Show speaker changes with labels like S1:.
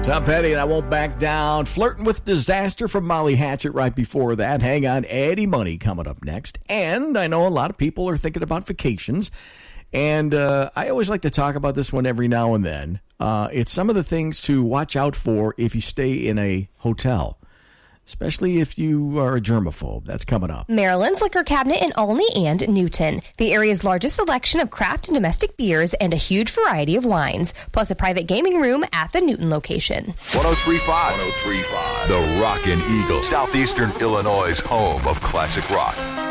S1: Tom Petty and I Won't Back Down. Flirting with Disaster from Molly Hatchet right before that. Hang on, Eddie Money coming up next. And I know a lot of people are thinking about vacations. And I always like to talk about this one every now and then. It's some of the things to watch out for if you stay in a hotel, especially if you are a germaphobe. That's coming up.
S2: Maryland's Liquor Cabinet in Olney and Newton. The area's largest selection of craft and domestic beers and a huge variety of wines, plus a private gaming room at the Newton location.
S3: 103.5. The Rockin' Eagle, Southeastern Illinois' home of classic rock.